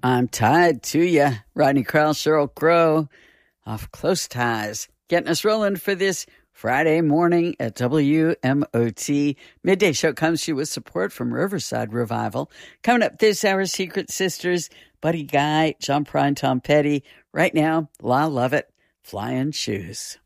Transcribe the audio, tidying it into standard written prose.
I'm tied to ya. Rodney Crowell, Sheryl Crow, off Close Ties. Getting us rolling for this Friday morning at WMOT. Midday show comes to you with support from Riverside Revival. Coming up this hour, Secret Sisters, Buddy Guy, John Prine, Tom Petty. Right now, La Lovett, Flying Shoes.